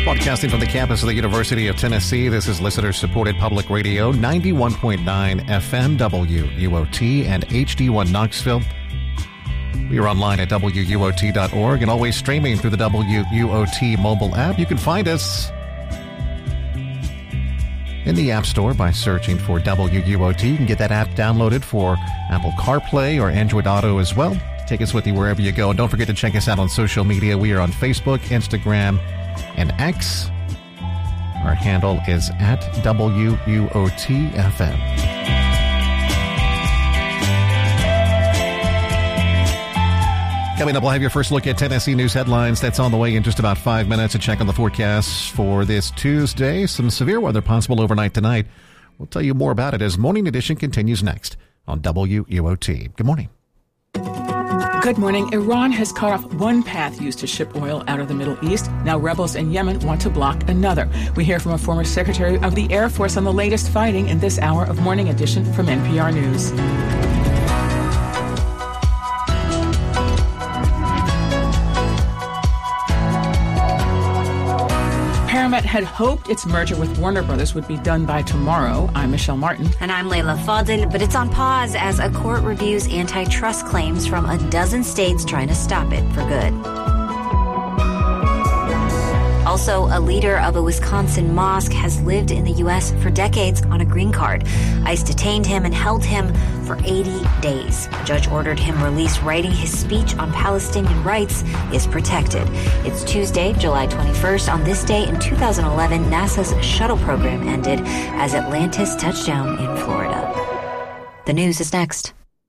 Broadcasting from the campus of the University of Tennessee, this is listener-supported public radio, 91.9 FM, WUOT, and HD1 Knoxville. We are online at WUOT.org and always streaming through the WUOT mobile app. You can find us in the App Store by searching for WUOT. You can get that app downloaded for Apple CarPlay or Android Auto as well. Take us with you wherever you go. And don't forget to check us out on social media. We are on Facebook, Instagram, and X. Our handle is at WUOT-FM. Coming up, we'll have your first look at Tennessee news headlines. That's on the way in just about 5 minutes. A check on the forecast for this Tuesday. Some severe weather possible overnight tonight. We'll tell you more about it as Morning Edition continues next on WUOT. Good morning. Good morning. Iran has cut off one path used to ship oil out of the Middle East. Now rebels in Yemen want to block another. We hear from a former Secretary of the Air Force on the latest fighting in this hour of Morning Edition from NPR News. Paramount had hoped its merger with Warner Brothers would be done by tomorrow. I'm Michelle Martin. And I'm Layla Fadel, but it's on pause as a court reviews antitrust claims from a dozen states trying to stop it for good. Also, a leader of a Wisconsin mosque has lived in the U.S. for decades on a green card. ICE detained him and held him for 80 days. A judge ordered him released, writing his speech on Palestinian rights is protected. It's Tuesday, July 21st. On this day in 2011, NASA's shuttle program ended as Atlantis touched down in Florida. The news is next.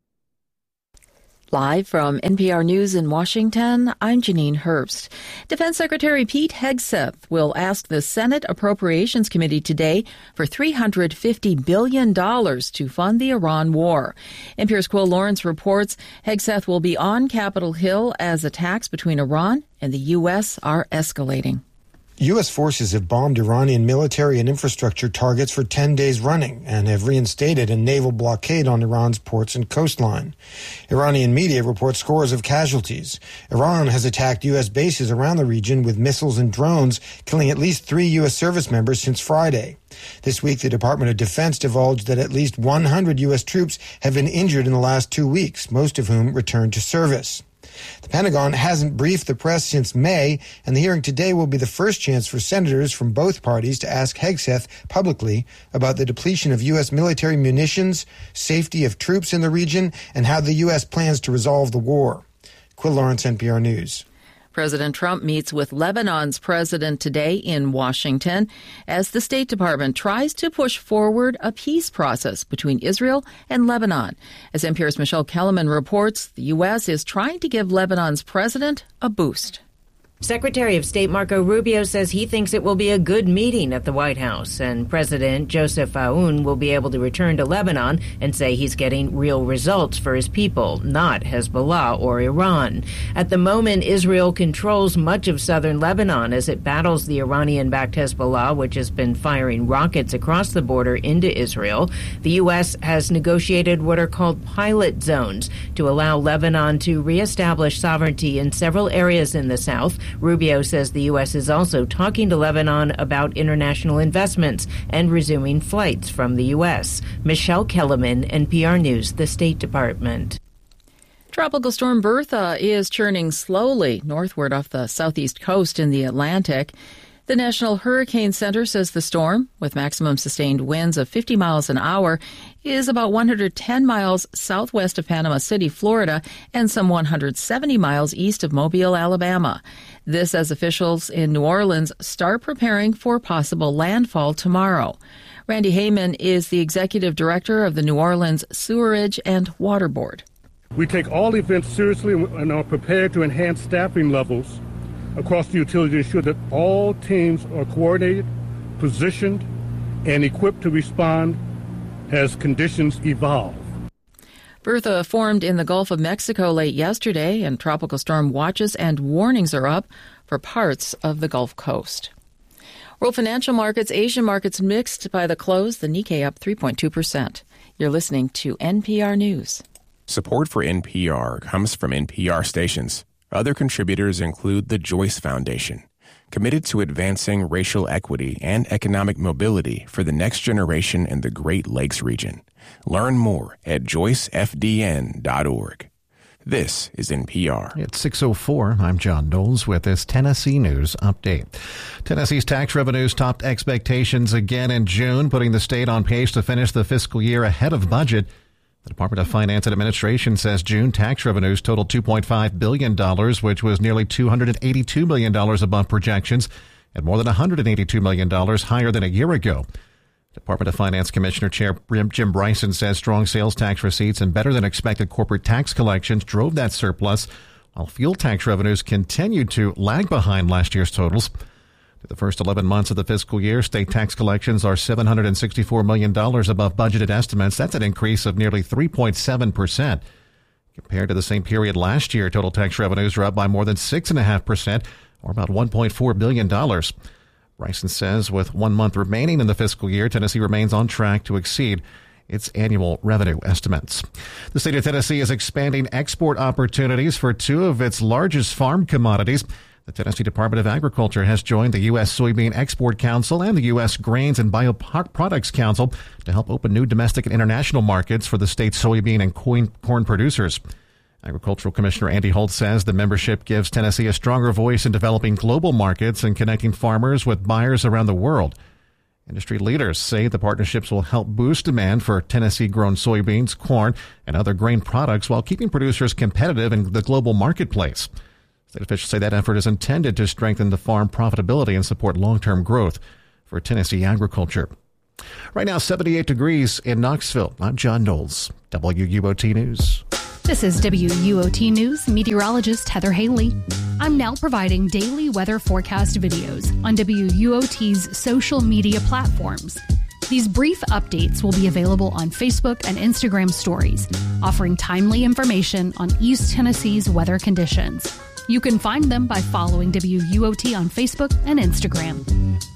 Live from NPR News in Washington, I'm Janine Herbst. Defense Secretary Pete Hegseth will ask the Senate Appropriations Committee today for $350 billion to fund the Iran war. NPR's Quill Lawrence reports Hegseth will be on Capitol Hill as attacks between Iran and the U.S. are escalating. U.S. forces have bombed Iranian military and infrastructure targets for 10 days running and have reinstated a naval blockade on Iran's ports and coastline. Iranian media report scores of casualties. Iran has attacked U.S. bases around the region with missiles and drones, killing at least 3 U.S. service members since Friday. This week, the Department of Defense divulged that at least 100 U.S. troops have been injured in the last 2 weeks, most of whom returned to service. The Pentagon hasn't briefed the press since May, and the hearing today will be the first chance for senators from both parties to ask Hegseth publicly about the depletion of U.S. military munitions, safety of troops in the region, and how the U.S. plans to resolve the war. Quill Lawrence, NPR News. President Trump meets with Lebanon's president today in Washington as the State Department tries to push forward a peace process between Israel and Lebanon. As NPR's Michelle Kellerman reports, the U.S. is trying to give Lebanon's president a boost. Secretary of State Marco Rubio says he thinks it will be a good meeting at the White House, and President Joseph Aoun will be able to return to Lebanon and say he's getting real results for his people, not Hezbollah or Iran. At the moment, Israel controls much of southern Lebanon as it battles the Iranian-backed Hezbollah, which has been firing rockets across the border into Israel. The U.S. has negotiated what are called pilot zones to allow Lebanon to reestablish sovereignty in several areas in the south. Rubio says the U.S. is also talking to Lebanon about international investments and resuming flights from the U.S. Michelle Kellerman, NPR News, the State Department. Tropical storm Bertha is churning slowly northward off the southeast coast in the Atlantic. The National Hurricane Center says the storm, with maximum sustained winds of 50 miles an hour, is about 110 miles southwest of Panama City, Florida, and some 170 miles east of Mobile, Alabama. This as officials in New Orleans start preparing for possible landfall tomorrow. Randy Heyman is the executive director of the New Orleans Sewerage and Water Board. We take all events seriously and are prepared to enhance staffing levels across the utility to ensure that all teams are coordinated, positioned, and equipped to respond as conditions evolve. Bertha formed in the Gulf of Mexico late yesterday, and tropical storm watches and warnings are up for parts of the Gulf Coast. World financial markets, Asian markets mixed by the close, the Nikkei up 3.2%. You're listening to NPR News. Support for NPR comes from NPR stations. Other contributors include the Joyce Foundation, committed to advancing racial equity and economic mobility for the next generation in the Great Lakes region. Learn more at joycefdn.org. This is NPR. It's 6:04. I'm John Knowles with this Tennessee News Update. Tennessee's tax revenues topped expectations again in June, putting the state on pace to finish the fiscal year ahead of budget. The Department of Finance and Administration says June tax revenues totaled $2.5 billion, which was nearly $282 million above projections and more than $182 million higher than a year ago. Department of Finance Commissioner Chair Jim Bryson says strong sales tax receipts and better than expected corporate tax collections drove that surplus, while fuel tax revenues continued to lag behind last year's totals. For the first 11 months of the fiscal year, state tax collections are $764 million above budgeted estimates. That's an increase of nearly 3.7%. Compared to the same period last year, total tax revenues are up by more than 6.5%, or about $1.4 billion. Bryson says with 1 month remaining in the fiscal year, Tennessee remains on track to exceed its annual revenue estimates. The state of Tennessee is expanding export opportunities for two of its largest farm commodities. The Tennessee Department of Agriculture has joined the U.S. Soybean Export Council and the U.S. Grains and Bioproducts Council to help open new domestic and international markets for the state's soybean and corn producers. Agricultural Commissioner Andy Holt says the membership gives Tennessee a stronger voice in developing global markets and connecting farmers with buyers around the world. Industry leaders say the partnerships will help boost demand for Tennessee-grown soybeans, corn, and other grain products while keeping producers competitive in the global marketplace. State officials say that effort is intended to strengthen the farm profitability and support long-term growth for Tennessee agriculture. Right now, 78 degrees in Knoxville. I'm John Knowles, WUOT News. This is WUOT News meteorologist Heather Haley. I'm now providing daily weather forecast videos on WUOT's social media platforms. These brief updates will be available on Facebook and Instagram stories, offering timely information on East Tennessee's weather conditions. You can find them by following WUOT on Facebook and Instagram.